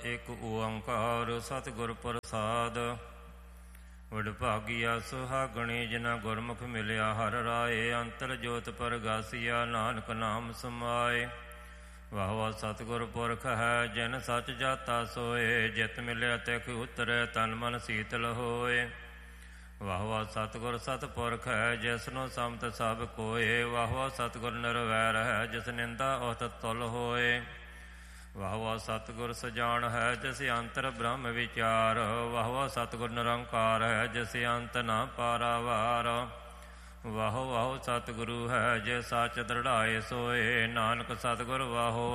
ਇੱਕ ਓੰਕਾਰ ਸਤਿਗੁਰ ਪ੍ਰਸਾਦ। ਵਡਭਾਗੀਆ ਸੁਹਾਗਣੀ ਜਿਨਾ ਗੁਰਮੁਖ ਮਿਲਿਆ ਹਰਿ ਰਾਏ। ਅੰਤਰ ਜੋਤ ਪਰਗਾਸੀਆ ਨਾਨਕ ਨਾਮ ਸਮਾਏ। ਵਾਹ ਵਾਹ ਸਤਿਗੁਰ ਪੁਰਖ ਹੈ ਜਿਨ ਸੱਚ ਜਾਤਾ ਸੋਏ। ਜਿਤ ਮਿਲਿਆ ਤਿਖ ਉਤਰੈ ਤਨ ਮਨ ਸੀਤਲ ਹੋਏ। ਵਾਹ ਵਾਹ ਸਤਿਗੁਰ ਸਤਿਪੁਰਖ ਹੈ ਜਿਸਨੂੰ ਸੰਮਤ ਸਭ ਕੋਏ। ਵਾਹ ਵਾਹ ਸਤਿਗੁਰ ਨਿਰਵੈਰ ਹੈ ਜਿਸ ਨਿੰਦਾ ਉਤ ਤੁਲ ਹੋਏ। ਵਾਹ ਵਾਹ ਸਤਿਗੁਰ ਸਜਾਣ ਹੈ ਜਿਸ ਅੰਤਰ ਬ੍ਰਹਮ ਵਿਚਾਰ। ਵਾਹ ਵਾਹ ਸਤਿਗੁਰ ਨਿਰੰਕਾਰ ਹੈ ਜਿਸ ਅੰਤ ਨਾ ਪਾਰਾਵਾਰ। ਵਾਹੋ ਵਾਹੋ ਸਤਿਗੁਰੂ ਹੈ ਜੇ ਸੱਚ ਦ੍ਰਿੜਾਏ ਸੋਏ। ਨਾਨਕ ਸਤਿਗੁਰ ਵਾਹੋ